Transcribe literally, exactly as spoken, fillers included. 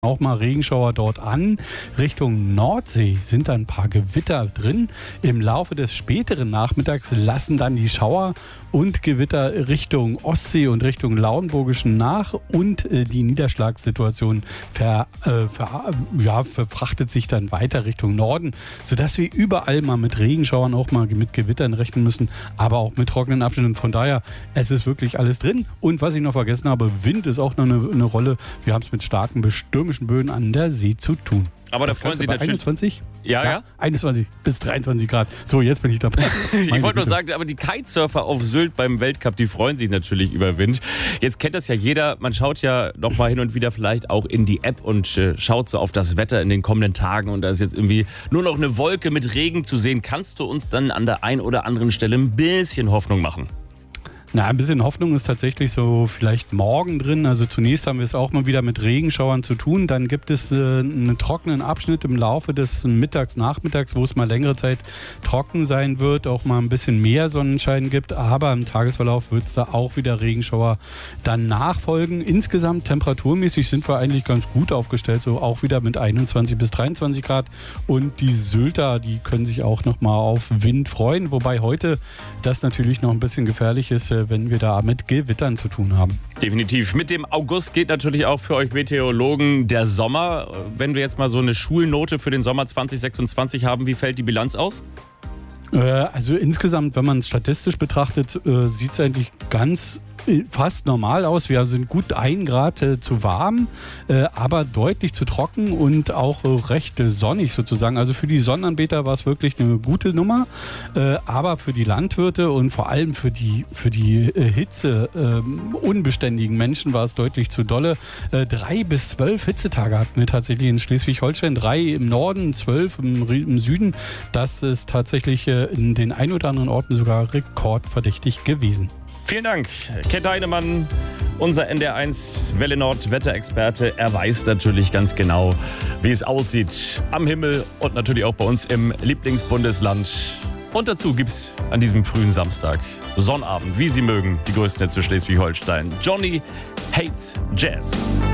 auch mal Regenschauer dort an. Richtung Nordsee sind da ein paar Gewitter drin. Im Laufe des späteren Nachmittags lassen dann die Schauer und Gewitter Richtung Ostsee und Richtung Lauenburgischen nach und äh, die Niederschlagssituation ver, äh, ver, ja, verfrachtet sich dann weiter Richtung Norden, sodass wir überall mal mit Regenschauern, auch mal mit Gewittern rechnen müssen, aber auch mit trockenen Abschnitten. Von daher, es ist wirklich alles drin. Und was ich noch vergessen habe, Wind ist auch noch eine, eine Rolle. Wir haben es mit starken, stürmischen Böen an der See zu tun. Aber da freuen sich natürlich... einundzwanzig? Ja, ja, ja. einundzwanzig bis dreiundzwanzig Grad. So, jetzt bin ich dabei. Ich wollte nur sagen, aber die Kitesurfer auf Sylt beim Weltcup, die freuen sich natürlich über Wind. Jetzt kennt das ja jeder. Man schaut ja noch mal hin und wieder vielleicht auch in die App und äh, schaut so auf das Wetter in den kommenden Tagen. Und da ist jetzt irgendwie nur noch eine Wolke mit Regen zu sehen. Kannst du uns dann an der einen oder anderen Stelle ein bisschen Hoffnung machen? Na, ein bisschen Hoffnung ist tatsächlich so vielleicht morgen drin. Also zunächst haben wir es auch mal wieder mit Regenschauern zu tun. Dann gibt es äh, einen trockenen Abschnitt im Laufe des Mittags, Nachmittags, wo es mal längere Zeit trocken sein wird, auch mal ein bisschen mehr Sonnenschein gibt. Aber im Tagesverlauf wird es da auch wieder Regenschauer dann nachfolgen. Insgesamt temperaturmäßig sind wir eigentlich ganz gut aufgestellt, so auch wieder mit einundzwanzig bis dreiundzwanzig Grad. Und die Sylter, die können sich auch noch mal auf Wind freuen. Wobei heute das natürlich noch ein bisschen gefährlich ist, wenn wir da mit Gewittern zu tun haben. Definitiv. Mit dem August geht natürlich auch für euch Meteorologen der Sommer. Wenn wir jetzt mal so eine Schulnote für den Sommer zwanzig sechsundzwanzig haben, wie fällt die Bilanz aus? Äh, also insgesamt, wenn man es statistisch betrachtet, äh, sieht es eigentlich ganz fast normal aus. Wir sind gut ein Grad äh, zu warm, äh, aber deutlich zu trocken und auch äh, recht äh, sonnig sozusagen. Also für die Sonnenanbeter war es wirklich eine gute Nummer, äh, aber für die Landwirte und vor allem für die, für die äh, Hitze äh, unbeständigen Menschen war es deutlich zu dolle. Äh, drei bis zwölf Hitzetage hatten wir tatsächlich in Schleswig-Holstein. Drei im Norden, zwölf im, im Süden. Das ist tatsächlich äh, in den ein oder anderen Orten sogar rekordverdächtig gewesen. Vielen Dank, Kent Heinemann, unser N D R eins Welle Nord Wetterexperte. Er weiß natürlich ganz genau, wie es aussieht am Himmel und natürlich auch bei uns im Lieblingsbundesland. Und dazu gibt's an diesem frühen Samstag Sonnabend, wie Sie mögen, die größten Hits für Schleswig-Holstein. Johnny Hates Jazz.